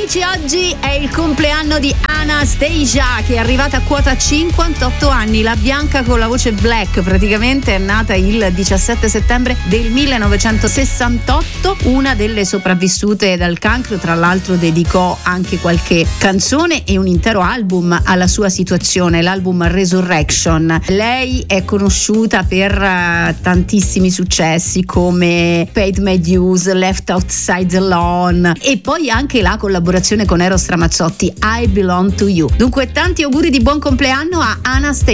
amici, oggi è il compleanno di Anastasia, che è arrivata a quota 58 anni. La bianca con la voce black praticamente è nata il 17 settembre del 1968, una delle sopravvissute dal cancro. Tra l'altro dedicò anche qualche canzone e un intero album alla sua situazione, l'album Resurrection. Lei è conosciuta per tantissimi successi come Paid My Dues, Left Outside Alone e poi anche la collaborazione con Eros Ramazzotti, I Belong to You. Dunque tanti auguri di buon compleanno a Anastasia.